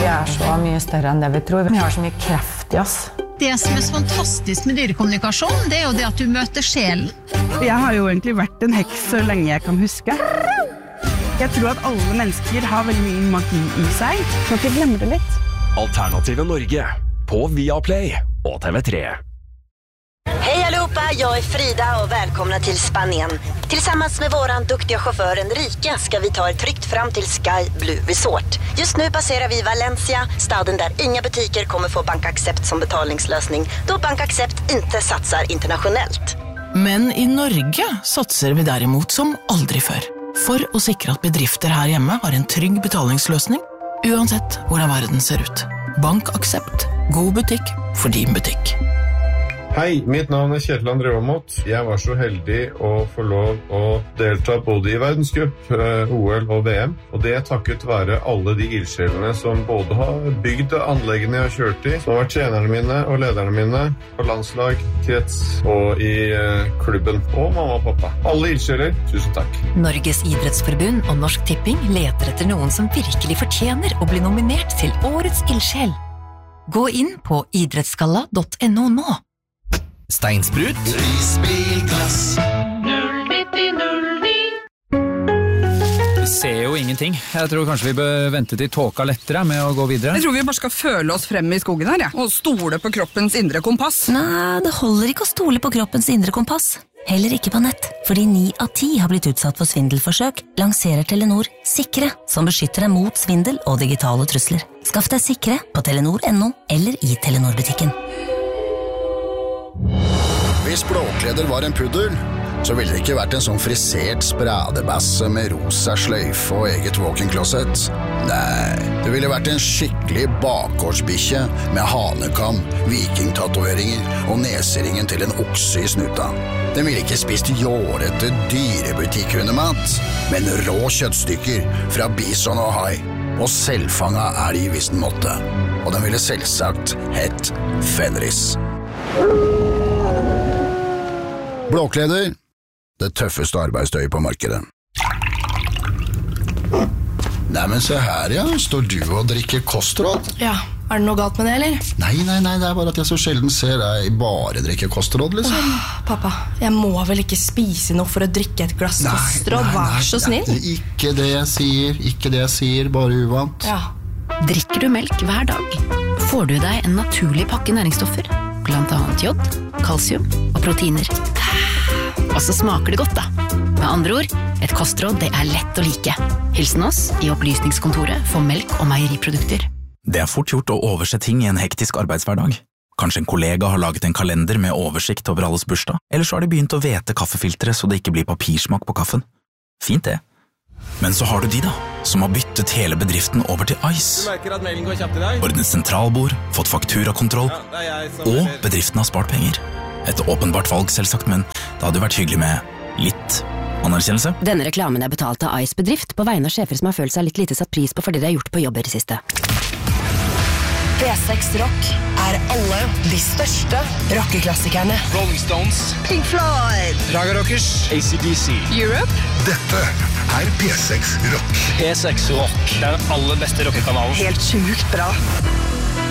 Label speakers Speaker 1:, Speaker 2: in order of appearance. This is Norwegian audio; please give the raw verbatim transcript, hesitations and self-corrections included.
Speaker 1: er så mye større enn det vi tror. Vi har så mye kreft i oss.
Speaker 2: Det som er så fantastisk med dyrekommunikasjon, det er jo det at du møter sjelen.
Speaker 3: Jeg har jo egentlig vært en heks så lenge jeg kan huske. Jeg tror at alle mennesker har veldig mye magi i seg. Så ikke glemmer det litt.
Speaker 4: Alternative Norge på Viaplay och T V tre.
Speaker 5: Hej allihopa, jag är Frida och välkomna till Spanien. Tillsammans med våran duktiga chaufför Enrique ska vi ta er tryggt fram till Sky Blue Resort. Just nu passerar vi Valencia, staden där inga butiker kommer få BankAccept som betalningslösning, då BankAccept inte satsar internationellt.
Speaker 6: Men i Norge satser vi däremot som aldrig förr. For å sikre at bedrifter her hjemme har en trygg betalingsløsning, uansett hvordan verden ser ut. BankAccept. God butikk for din butikk.
Speaker 7: Hei, mitt navn er Kjetil André Aamodt. Jeg var så heldig å få lov å delta både i verdenscup, O L og V M, og det er takket være alle de ildsjelene som både har bygd anleggene jeg har kjørt i, som har vært trenerne mine og lederne mine på landslag, krets og i klubben, og mamma og pappa. Alle ildsjeler, tusen takk.
Speaker 8: Norges idrettsforbund og Norsk Tipping leter etter noen som virkelig fortjener å bli nominert til Årets ildsjel. Gå inn på idrettsgalla punktum no nå.
Speaker 9: Steinsprut Risbilglass
Speaker 10: null nitti null ni.
Speaker 9: Vi ser jo ingenting. Jeg tror kanskje vi bør vente til tåka lettere med å gå videre.
Speaker 3: Jeg tror vi bare skal føle oss frem i skogen her, ja. Og stole på kroppens indre kompass.
Speaker 8: Nei, det holder ikke å stole på kroppens indre kompass. Heller ikke på nett, fordi ni av ti har blitt utsatt for svindelforsøk, lanserer Telenor Sikre, som beskytter deg mot svindel og digitale trusler. Skaff deg Sikre på telenor punktum no eller i Telenor-butikken.
Speaker 11: Hvis Blåkleder var en puddel, så ville det ikke vært en sånn frisert spradebasse med rosa sløyfe og eget walk-in-closet. Nei, det ville vært en skikkelig bakgårdsbikkje med hanekam, vikingtatoveringer og neseringen til en okse i snuta. Den ville ikke spist jårete dyrebutikkhundemat, men rå kjøttstykker fra bison og hai, og selvfanga elg hvis den måtte. Og den ville selvsagt hett Fenris. Blåkleder, det tøffeste arbeidstøyet på markedet. Nei, men se her, ja. Står du og drikker kostråd?
Speaker 12: Ja, er det noe galt med det, eller?
Speaker 11: Nei, nei, nei, det er bare at jeg så sjelden ser deg bare drikke kostråd, liksom.
Speaker 12: Åh, pappa, jeg må vel ikke spise noe for å drikke et glass
Speaker 11: nei,
Speaker 12: kostråd,
Speaker 11: nei,
Speaker 12: vær
Speaker 11: nei,
Speaker 12: så snill.
Speaker 11: Nei, ikke det jeg sier, ikke det jeg sier, bare uvant.
Speaker 12: Ja.
Speaker 13: Drikker du melk hver dag, får du deg en naturlig pakke næringsstoffer, blant annet jod, kalsium og proteiner. Og så smaker det godt da. Med andre ord, et kostråd det er lett å like. Hilsen oss i opplysningskontoret for melk og meieriprodukter.
Speaker 6: Det er fort gjort å overse ting i en hektisk arbeidshverdag. Kanskje en kollega har laget en kalender med oversikt over alles bursdag, eller så har de begynt å vete kaffefiltre så det ikke blir papirsmak på kaffen. Fint det. Men så har du de da, som har byttet hele bedriften over til Ice.
Speaker 14: Du merker at mailen går kjapt i dag?
Speaker 6: Ordnet sentralbord, fått fakturakontroll,
Speaker 14: ja,
Speaker 6: og bedriften har spart penger. Et åpenbart valg selvsagt, men det hadde jo vært hyggelig med litt anerkjennelse.
Speaker 13: Denne reklamen er betalt av Ice bedrift på vegne av sjefer som har følt seg litt lite satt pris på for det de har gjort på jobber i siste.
Speaker 12: P seks Rock er alle de største rockeklassikerne.
Speaker 14: Rolling Stones,
Speaker 12: Pink Floyd,
Speaker 14: Raga Rockers, A C D C,
Speaker 12: Europe.
Speaker 15: Dette er P seks Rock.
Speaker 14: P seks Rock, det er den aller beste rockekanalen.
Speaker 12: Helt sjukt bra.